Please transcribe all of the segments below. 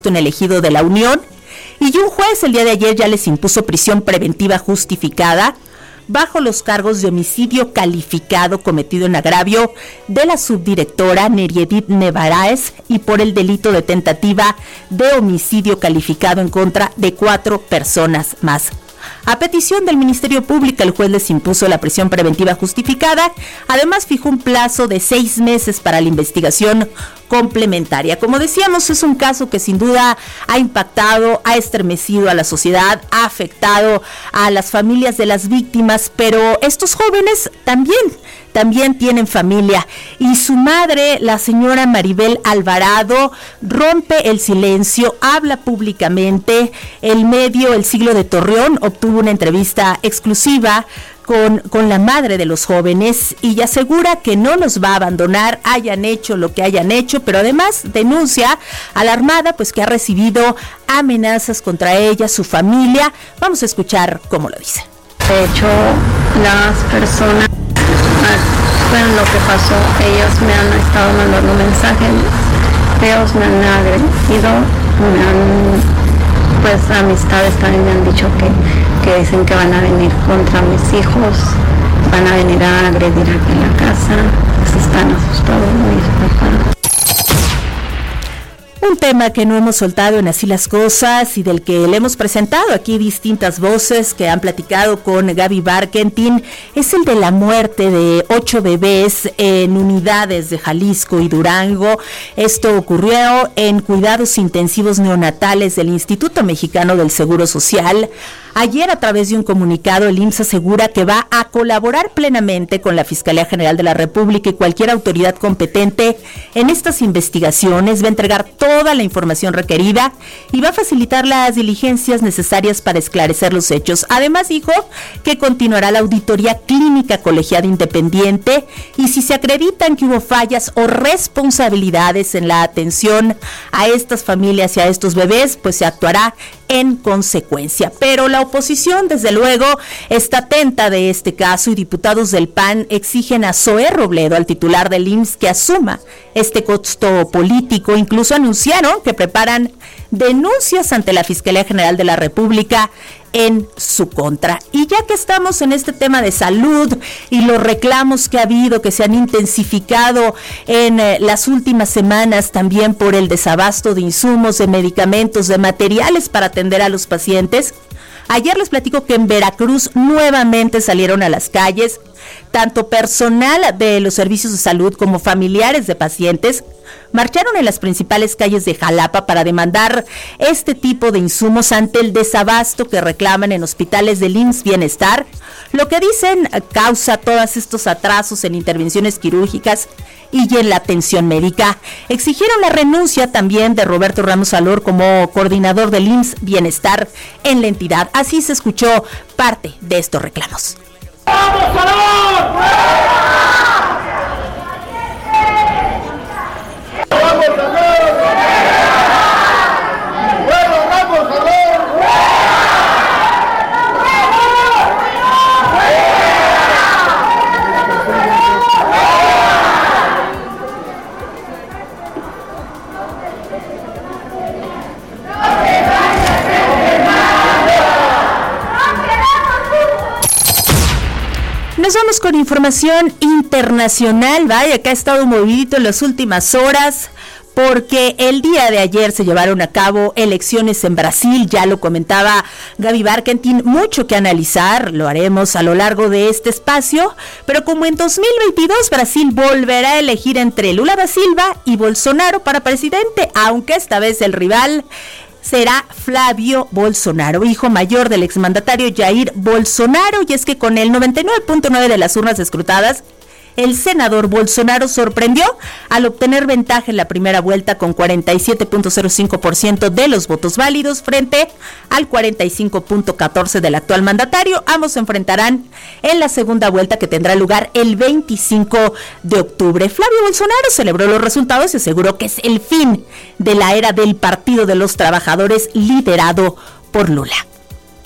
en el ejido de la Unión, y un juez el día de ayer ya les impuso prisión preventiva justificada bajo los cargos de homicidio calificado cometido en agravio de la subdirectora Neriedit Nevares y por el delito de tentativa de homicidio calificado en contra de 4 personas más. A petición del Ministerio Público, el juez les impuso la prisión preventiva justificada. Además, fijó un plazo de 6 meses para la investigación complementaria. Como decíamos, es un caso que sin duda ha impactado, ha estremecido a la sociedad, ha afectado a las familias de las víctimas, pero estos jóvenes también tienen familia, y su madre, la señora Maribel Alvarado, rompe el silencio, habla públicamente. El medio El Siglo de Torreón obtuvo una entrevista exclusiva con la madre de los jóvenes y asegura que no los va a abandonar, hayan hecho lo que hayan hecho, pero además denuncia alarmada pues que ha recibido amenazas contra ella, su familia. Vamos a escuchar cómo lo dice. De hecho, las personas, bueno, lo que pasó, ellos me han estado mandando mensajes, ellos me han agredido, me han, pues amistades también me han dicho que dicen que van a venir contra mis hijos, van a venir a agredir aquí en la casa, pues están asustados mis papás. Un tema que no hemos soltado en Así las Cosas y del que le hemos presentado aquí distintas voces que han platicado con Gaby Barkentin es el de la muerte de 8 bebés en unidades de Jalisco y Durango. Esto ocurrió en cuidados intensivos neonatales del Instituto Mexicano del Seguro Social. Ayer, a través de un comunicado, el IMSS asegura que va a colaborar plenamente con la Fiscalía General de la República y cualquier autoridad competente en estas investigaciones, va a entregar toda la información requerida y va a facilitar las diligencias necesarias para esclarecer los hechos. Además, dijo que continuará la auditoría clínica colegiada independiente y si se acreditan que hubo fallas o responsabilidades en la atención a estas familias y a estos bebés, pues se actuará en consecuencia. Pero la oposición, desde luego, está atenta de este caso y diputados del PAN exigen a Zoé Robledo, al titular del IMSS, que asuma este costo político. Incluso anunciaron que preparan denuncias ante la Fiscalía General de la República en su contra. Y ya que estamos en este tema de salud y los reclamos que ha habido, que se han intensificado en las últimas semanas también por el desabasto de insumos, de medicamentos, de materiales para atender a los pacientes, ayer les platico que en Veracruz nuevamente salieron a las calles tanto personal de los servicios de salud como familiares de pacientes. Marcharon en las principales calles de Jalapa para demandar este tipo de insumos ante el desabasto que reclaman en hospitales del IMSS Bienestar, lo que dicen causa todos estos atrasos en intervenciones quirúrgicas y en la atención médica. Exigieron la renuncia también de Roberto Ramos Salor como coordinador del IMSS Bienestar en la entidad. Así se escuchó parte de estos reclamos. ¡Vamos, Salor! ¡Vamos, Salor! ¡Bueno, Ramos, Salor! Nos vamos con información internacional. Vaya, que ha estado movidito en las últimas horas, porque el día de ayer se llevaron a cabo elecciones en Brasil. Ya lo comentaba Gaby Barkentin, mucho que analizar, lo haremos a lo largo de este espacio, pero como en 2022 Brasil volverá a elegir entre Lula da Silva y Bolsonaro para presidente, aunque esta vez el rival será Flávio Bolsonaro, hijo mayor del exmandatario Jair Bolsonaro, y es que con el 99.9 de las urnas escrutadas, el senador Bolsonaro sorprendió al obtener ventaja en la primera vuelta con 47.05% de los votos válidos frente al 45.14% del actual mandatario. Ambos se enfrentarán en la segunda vuelta que tendrá lugar el 25 de octubre. Flávio Bolsonaro celebró los resultados y aseguró que es el fin de la era del Partido de los Trabajadores liderado por Lula.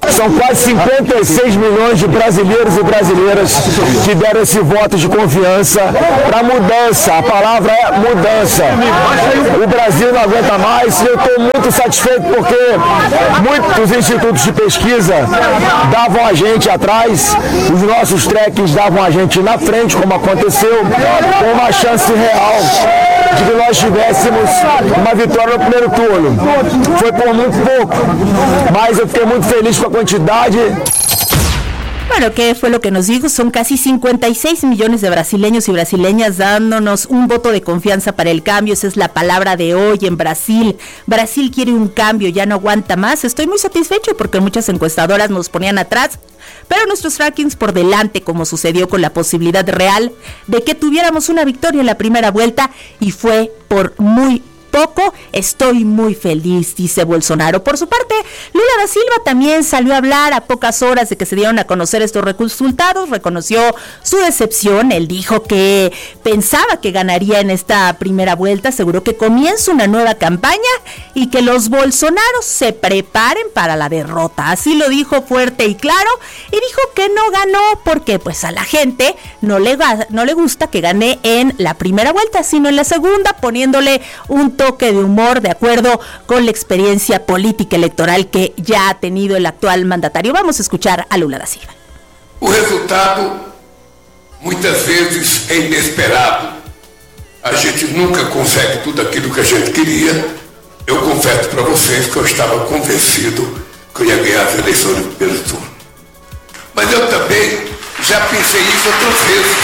São quase 56 milhões de brasileiros e brasileiras que deram esse voto de confiança para mudança. A palavra é mudança. O Brasil não aguenta mais e eu estou muito satisfeito porque muitos institutos de pesquisa davam a gente atrás, os nossos trackings davam a gente na frente, como aconteceu, com uma chance real de que nós tivéssemos uma vitória no primeiro turno. Foi por muito pouco, mas eu fiquei muito feliz com a quantidade. Bueno, ¿qué fue lo que nos dijo? Son casi 56 millones de brasileños y brasileñas dándonos un voto de confianza para el cambio. Esa es la palabra de hoy en Brasil. Brasil quiere un cambio, ya no aguanta más. Estoy muy satisfecho porque muchas encuestadoras nos ponían atrás, pero nuestros rankings por delante, como sucedió con la posibilidad real de que tuviéramos una victoria en la primera vuelta, y fue por muy poco. Estoy muy feliz, dice Bolsonaro. Por su parte, Lula da Silva también salió a hablar a pocas horas de que se dieron a conocer estos resultados, reconoció su decepción. Él dijo que pensaba que ganaría en esta primera vuelta, aseguró que comienza una nueva campaña y que los Bolsonaros se preparen para la derrota. Así lo dijo fuerte y claro, y dijo que no ganó porque pues a la gente no le gusta que gane en la primera vuelta, sino en la segunda, poniéndole un toque de humor de acuerdo con la experiencia política electoral que ya ha tenido el actual mandatario. Vamos a escuchar a Lula da Silva. O resultado muitas vezes é inesperado. A gente nunca consegue tudo aquilo que a gente queria. Eu confesso para vocês que eu estava convencido que eu ia ganhar as eleições no primeiro turno. Mas eu também já pensei isso outras vezes.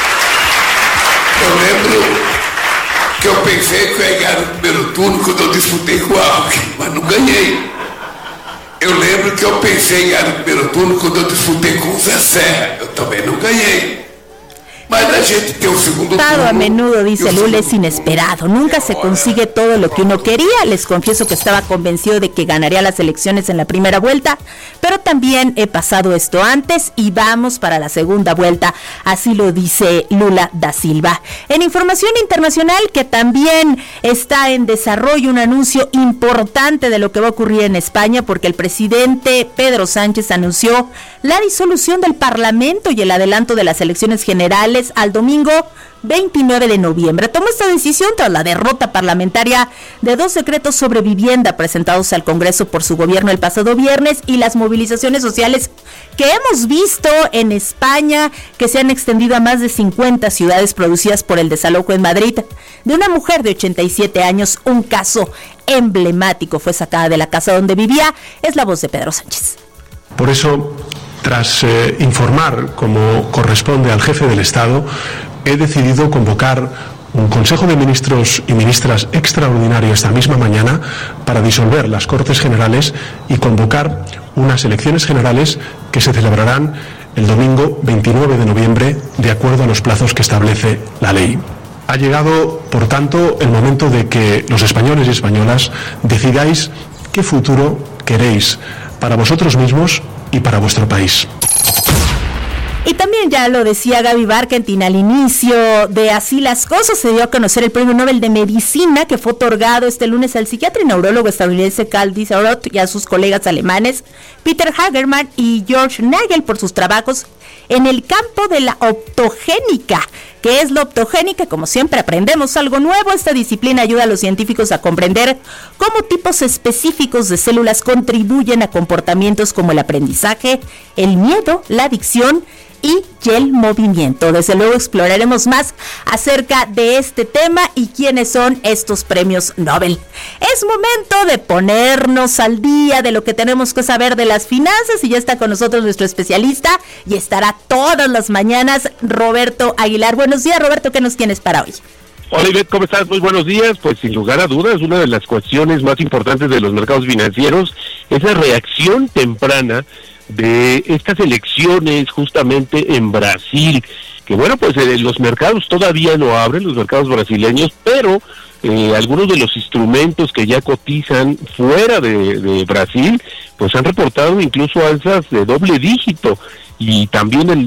Eu lembro que eu pensei que eu ia ganhar no primeiro turno quando eu disputei com o Alckmin, mas não ganhei. Eu lembro que eu pensei em ganhar no primeiro turno quando eu disputei com o Zé Serra, eu também não ganhei. Mas a gente tem un segundo turno. A menudo, dice Lula, es inesperado. Nunca se consigue todo lo que uno quería. Les confieso que estaba convencido de que ganaría las elecciones en la primera vuelta, pero también he pasado esto antes y vamos para la segunda vuelta. Así lo dice Lula da Silva. En información internacional, que también está en desarrollo, un anuncio importante de lo que va a ocurrir en España, porque el presidente Pedro Sánchez anunció la disolución del Parlamento y el adelanto de las elecciones generales al domingo 29 de noviembre. Tomó esta decisión tras la derrota parlamentaria de 2 decretos sobre vivienda presentados al Congreso por su gobierno el pasado viernes y las movilizaciones sociales que hemos visto en España, que se han extendido a más de 50 ciudades producidas por el desalojo en Madrid de una mujer de 87 años. Un caso emblemático, fue sacada de la casa donde vivía. Es la voz de Pedro Sánchez. Por eso, tras informar como corresponde al jefe del Estado, he decidido convocar un Consejo de Ministros y Ministras extraordinario esta misma mañana para disolver las Cortes Generales y convocar unas elecciones generales que se celebrarán el domingo 29 de noviembre de acuerdo a los plazos que establece la ley. Ha llegado, por tanto, el momento de que los españoles y españolas decidáis qué futuro queréis para vosotros mismos y para vuestro país. Y también ya lo decía Gaby Barkentin al inicio de Así las Cosas, se dio a conocer el Premio Nobel de Medicina que fue otorgado este lunes al psiquiatra y neurólogo estadounidense Karl Disseroth y a sus colegas alemanes Peter Hagerman y George Nagel por sus trabajos en el campo de la optogénica. ¿Qué es la optogénica? Como siempre aprendemos algo nuevo. Esta disciplina ayuda a los científicos a comprender cómo tipos específicos de células contribuyen a comportamientos como el aprendizaje, el miedo, la adicción y el movimiento. Desde luego exploraremos más acerca de este tema y quiénes son estos premios Nobel. Es momento de ponernos al día de lo que tenemos que saber de las finanzas y ya está con nosotros nuestro especialista y estará todas las mañanas Roberto Aguilar. Buenos días, Roberto, ¿qué nos tienes para hoy? Hola Ivette, ¿cómo estás? Muy buenos días. Pues sin lugar a dudas, una de las cuestiones más importantes de los mercados financieros es la reacción temprana de estas elecciones justamente en Brasil, que bueno, pues los mercados todavía no abren, los mercados brasileños, pero algunos de los instrumentos que ya cotizan fuera de Brasil, pues han reportado incluso alzas de doble dígito, y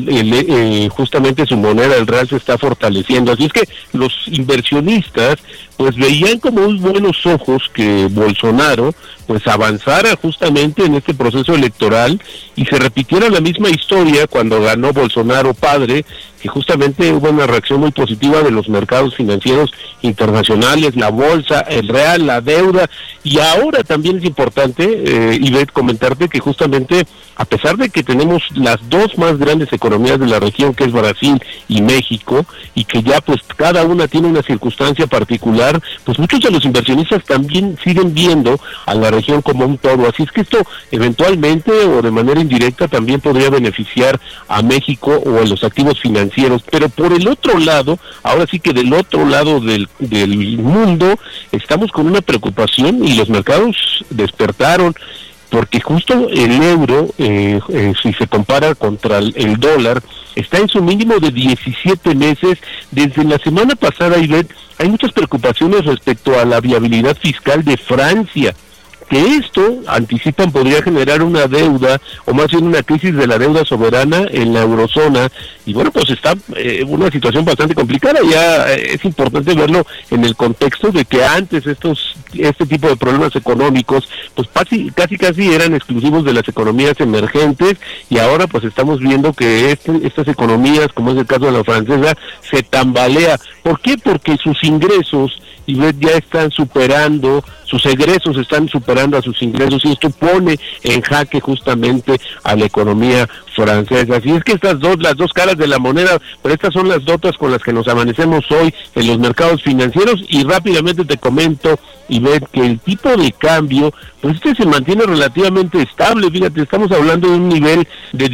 también justamente su moneda, el real, se está fortaleciendo. Así es que los inversionistas pues veían como muy buenos ojos que Bolsonaro pues avanzara justamente en este proceso electoral y se repitiera la misma historia cuando ganó Bolsonaro padre, que justamente hubo una reacción muy positiva de los mercados financieros internacionales, la bolsa, el real, la deuda, y ahora también es importante, Ivette, comentarte que justamente a pesar de que tenemos las dos más grandes economías de la región, que es Brasil y México, y que ya pues cada una tiene una circunstancia particular, pues muchos de los inversionistas también siguen viendo a la región como un todo, así es que esto eventualmente o de manera indirecta también podría beneficiar a México o a los activos financieros, pero por el otro lado, ahora sí que del otro lado del mundo, estamos con una preocupación y los mercados despertaron, porque justo el euro, si se compara contra el dólar, está en su mínimo de 17 meses. Desde la semana pasada, Ivette, hay muchas preocupaciones respecto a la viabilidad fiscal de Francia, que esto, anticipan, podría generar una deuda, o más bien una crisis de la deuda soberana en la eurozona, y bueno, pues está una situación bastante complicada. Ya es importante verlo en el contexto de que antes este tipo de problemas económicos, pues casi eran exclusivos de las economías emergentes, y ahora pues estamos viendo que estas economías, como es el caso de la francesa, se tambalea. ¿Por qué? Porque sus ingresos ya están superando, sus egresos están superando a sus ingresos, y esto pone en jaque justamente a la economía francesa. Así es que las dos caras de la moneda, pero estas son las notas con las que nos amanecemos hoy en los mercados financieros. Y rápidamente te comento, Ivette, que el tipo de cambio, pues se mantiene relativamente estable. Fíjate, estamos hablando de un nivel de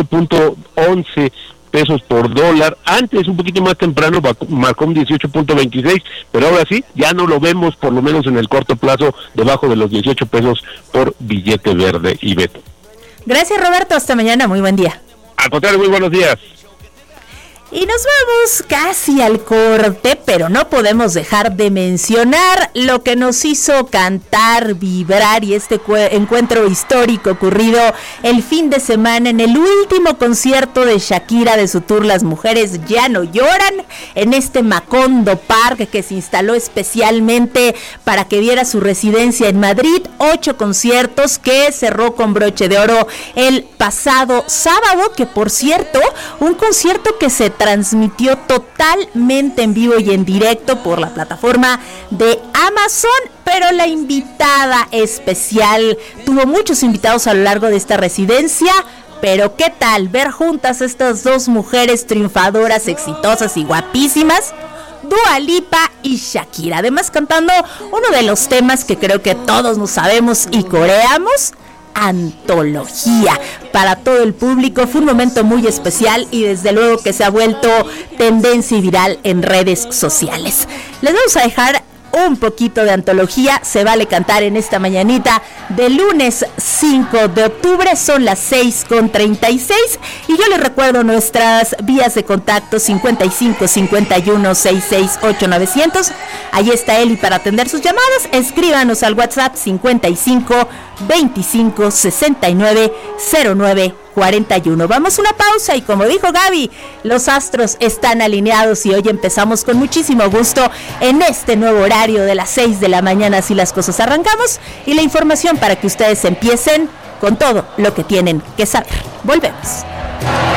18.11 pesos por dólar. Antes, un poquito más temprano, marcó un 18.26, pero ahora sí, ya no lo vemos, por lo menos en el corto plazo, debajo de los 18 pesos por billete verde, Ivette. Gracias, Roberto, hasta mañana, muy buen día. Al contrario, muy buenos días. Y nos vamos casi al corte, pero no podemos dejar de mencionar lo que nos hizo cantar, vibrar, y este encuentro histórico ocurrido el fin de semana en el último concierto de Shakira de su tour Las Mujeres Ya No Lloran, en este Macondo Park que se instaló especialmente para que diera su residencia en Madrid. 8 conciertos que cerró con broche de oro el pasado sábado, que por cierto, un concierto que se transmitió totalmente en vivo y en directo por la plataforma de Amazon, pero la invitada especial, tuvo muchos invitados a lo largo de esta residencia. Pero ¿qué tal ver juntas estas dos mujeres triunfadoras, exitosas y guapísimas? Dua Lipa y Shakira, además cantando uno de los temas que creo que todos nos sabemos y coreamos, Antología. Para todo el público fue un momento muy especial y desde luego que se ha vuelto tendencia y viral en redes sociales. Les vamos a dejar un poquito de Antología, se vale cantar en esta mañanita de lunes 5 de octubre, son las 6:36, y yo les recuerdo nuestras vías de contacto: 55 51 66 8900. Ahí está Eli para atender sus llamadas. Escríbanos al WhatsApp 55 25 69 09 41. Vamos a una pausa y, como dijo Gaby, los astros están alineados y hoy empezamos con muchísimo gusto en este nuevo horario de las 6 de la mañana. Así las cosas, arrancamos, y la información para que ustedes empiecen con todo lo que tienen que saber. Volvemos.